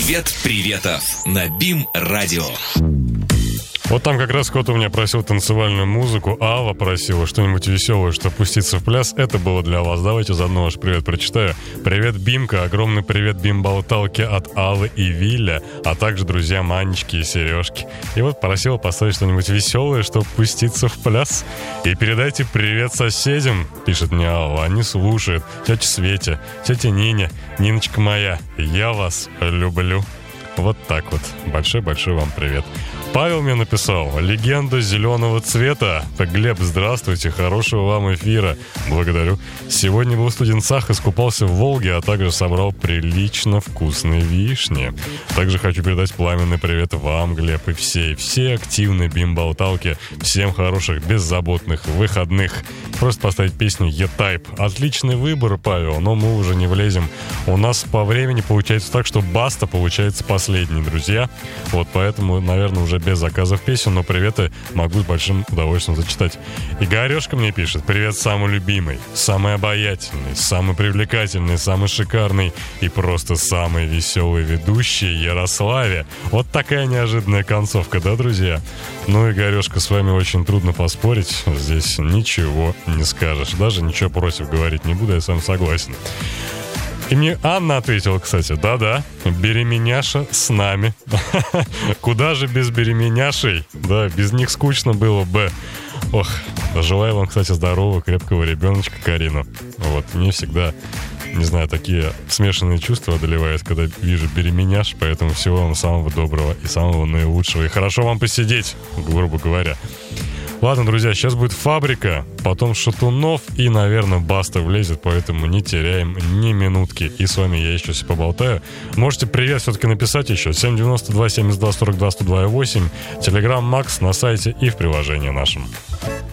Привет приветов на БИМ-радио. Вот там как раз кто-то у меня просил танцевальную музыку. Алла просила что-нибудь веселое, чтобы пуститься в пляс. Это было для вас. Давайте заодно ваш привет прочитаю. Привет, Бимка. Огромный привет Бим-болталке от Аллы и Виля, а также друзьям Анечки и Сережки. И вот просила поставить что-нибудь веселое, чтобы пуститься в пляс. И передайте привет соседям, пишет мне Алла. Они слушают. Тетя Светя, тетя Ниня, Ниночка моя. Я вас люблю. Вот так вот. Большой-большой вам привет. Павел мне написал: легенда зеленого цвета. Глеб, здравствуйте, хорошего вам эфира. Благодарю. Сегодня был в Студенцах, искупался в Волге, а также собрал прилично вкусные вишни. Также хочу передать пламенный привет вам, Глеб, и все активные бим-болталки. Всем хороших, беззаботных выходных. Просто поставить песню E-Type. Отличный выбор, Павел, но мы уже не влезем. У нас по времени получается так, что Баста получается последний, друзья. Вот поэтому, наверное, уже без заказов песен, но приветы могу с большим удовольствием зачитать. Игорешка мне пишет: привет, самый любимый, самый обаятельный, самый привлекательный, самый шикарный и просто самый веселый ведущий Ярославе. Вот такая неожиданная концовка, да, друзья? Ну, Игорешка, с вами очень трудно поспорить. Здесь ничего не скажешь. Даже ничего против говорить не буду, я сам согласен. И мне Анна ответила, кстати: да-да, беременяша с нами. Куда же без беременяшей? Да, без них скучно было бы. Ох, желаю вам, кстати, здорового, крепкого ребеночка, Карину. Вот, мне всегда, не знаю, такие смешанные чувства одолевают, когда вижу беременяш, поэтому всего вам самого доброго и самого наилучшего. И хорошо вам посидеть, грубо говоря. Ладно, друзья, сейчас будет «Фабрика», потом «Шатунов» и, наверное, «Баста» влезет, поэтому не теряем ни минутки. И с вами я еще все поболтаю. Можете привет все-таки написать еще. 792-72-42-102-8. Телеграм Макс на сайте и в приложении нашем.